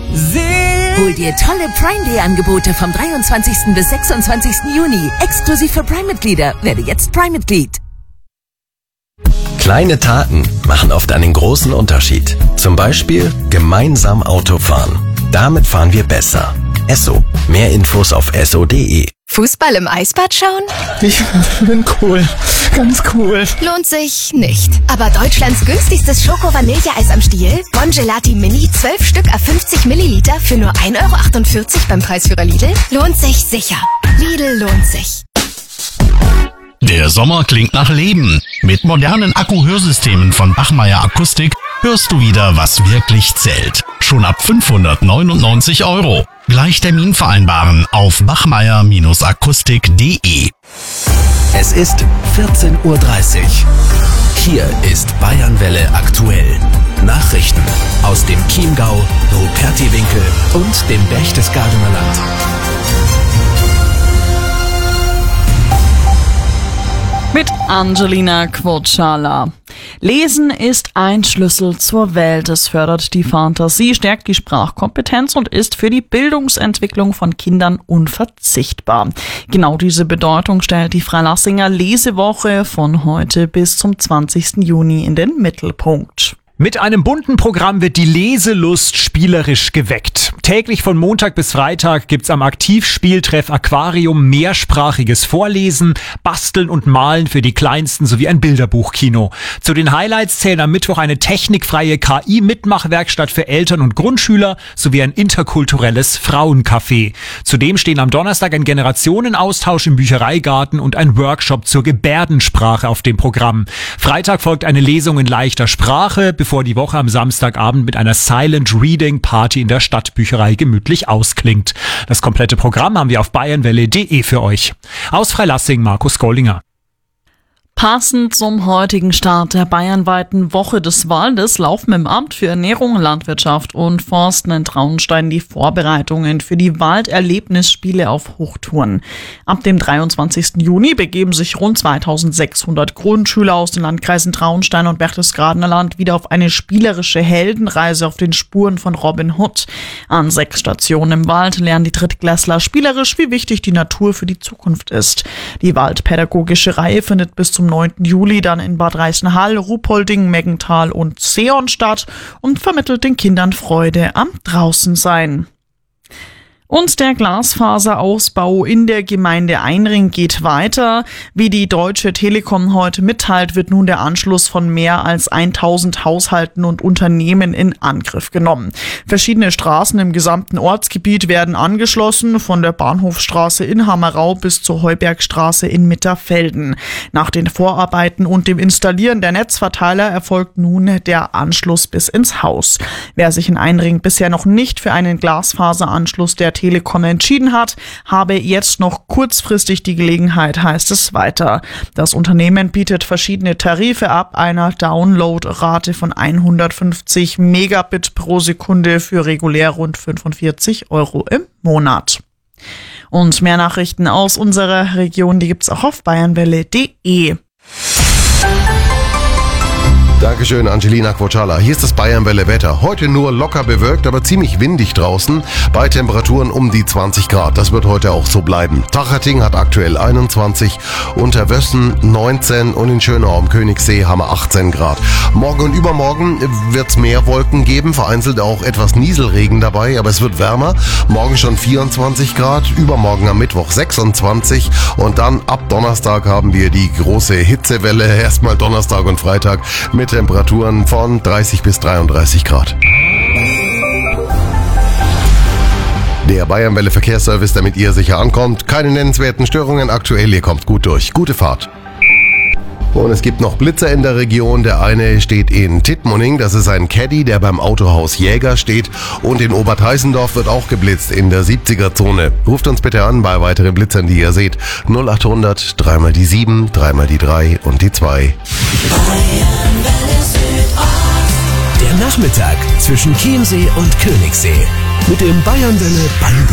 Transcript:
Hol dir tolle Prime Day Angebote vom 23. bis 26. Juni. Exklusiv für Prime-Mitglieder. Werde jetzt Prime-Mitglied. Kleine Taten machen oft einen großen Unterschied. Zum Beispiel gemeinsam Auto fahren. Damit fahren wir besser. Esso. Mehr Infos auf esso.de. Fußball im Eisbad schauen? Ich bin cool. Ganz cool. Lohnt sich nicht. Aber Deutschlands günstigstes Schoko-Vanilleeis am Stiel? Bongelati Mini, 12 Stück auf 50 Milliliter für nur 1,48 € beim Preisführer Lidl? Lohnt sich sicher. Lidl lohnt sich. Der Sommer klingt nach Leben. Mit modernen Akku-Hörsystemen von Bachmeier Akustik hörst du wieder, was wirklich zählt. Schon ab 599 €. Gleich Termin vereinbaren auf bachmeier-akustik.de. Es ist 14:30 Uhr. Hier ist Bayernwelle aktuell. Nachrichten aus dem Chiemgau, Rupertiwinkel und dem Berchtesgadener Land. Mit Angelina Quotschala. Lesen ist ein Schlüssel zur Welt. Es fördert die Fantasie, stärkt die Sprachkompetenz und ist für die Bildungsentwicklung von Kindern unverzichtbar. Genau diese Bedeutung stellt die Freilassinger Lesewoche von heute bis zum 20. Juni in den Mittelpunkt. Mit einem bunten Programm wird die Leselust spielerisch geweckt. Täglich von Montag bis Freitag gibt's am Aktivspieltreff Aquarium mehrsprachiges Vorlesen, Basteln und Malen für die Kleinsten sowie ein Bilderbuchkino. Zu den Highlights zählen am Mittwoch eine technikfreie KI-Mitmachwerkstatt für Eltern und Grundschüler sowie ein interkulturelles Frauencafé. Zudem stehen am Donnerstag ein Generationenaustausch im Büchereigarten und ein Workshop zur Gebärdensprache auf dem Programm. Freitag folgt eine Lesung in leichter Sprache, bevor die Woche am Samstagabend mit einer Silent Reading Party in der Stadtbücherei gemütlich ausklingt. Das komplette Programm haben wir auf bayernwelle.de für euch. Aus Freilassing, Markus Gollinger. Passend zum heutigen Start der bayernweiten Woche des Waldes laufen im Amt für Ernährung, Landwirtschaft und Forsten in Traunstein die Vorbereitungen für die Walderlebnisspiele auf Hochtouren. Ab dem 23. Juni begeben sich rund 2600 Grundschüler aus den Landkreisen Traunstein und Berchtesgadener Land wieder auf eine spielerische Heldenreise auf den Spuren von Robin Hood. An 6 Stationen im Wald lernen die Drittklässler spielerisch, wie wichtig die Natur für die Zukunft ist. Die waldpädagogische Reihe findet bis zum 9. Juli dann in Bad Reichenhall, Ruhpolding, Meggenthal und Seeon statt und vermittelt den Kindern Freude am Draußensein. Und der Glasfaserausbau in der Gemeinde Einring geht weiter. Wie die Deutsche Telekom heute mitteilt, wird nun der Anschluss von mehr als 1000 Haushalten und Unternehmen in Angriff genommen. Verschiedene Straßen im gesamten Ortsgebiet werden angeschlossen, von der Bahnhofstraße in Hammerau bis zur Heubergstraße in Mitterfelden. Nach den Vorarbeiten und dem Installieren der Netzverteiler erfolgt nun der Anschluss bis ins Haus. Wer sich in Einring bisher noch nicht für einen Glasfaseranschluss der Telekom entschieden hat, habe jetzt noch kurzfristig die Gelegenheit, heißt es weiter. Das Unternehmen bietet verschiedene Tarife ab, einer Downloadrate von 150 Megabit pro Sekunde für regulär rund 45 € im Monat. Und mehr Nachrichten aus unserer Region, die gibt's auch auf bayernwelle.de. Dankeschön, Angelina Quotschala. Hier ist das Bayernwelle-Wetter. Heute nur locker bewölkt, aber ziemlich windig draußen, bei Temperaturen um die 20 Grad. Das wird heute auch so bleiben. Tachating hat aktuell 21, Unterwössen 19 und in Schönau am Königssee haben wir 18 Grad. Morgen und übermorgen wird es mehr Wolken geben, vereinzelt auch etwas Nieselregen dabei, aber es wird wärmer. Morgen schon 24 Grad, übermorgen am Mittwoch 26 und dann ab Donnerstag haben wir die große Hitzewelle. Erstmal Donnerstag und Freitag mit Temperaturen von 30 bis 33 Grad. Der Bayernwelle Verkehrsservice, damit ihr sicher ankommt. Keine nennenswerten Störungen aktuell, ihr kommt gut durch. Gute Fahrt. Und es gibt noch Blitzer in der Region. Der eine steht in Tittmoning, das ist ein Caddy, der beim Autohaus Jäger steht. Und in Oberteisendorf wird auch geblitzt in der 70er-Zone. Ruft uns bitte an bei weiteren Blitzern, die ihr seht. 0800 3 mal die 7, 3 mal die 3 und die 2. Der Nachmittag zwischen Chiemsee und Königssee mit dem Bayernwelle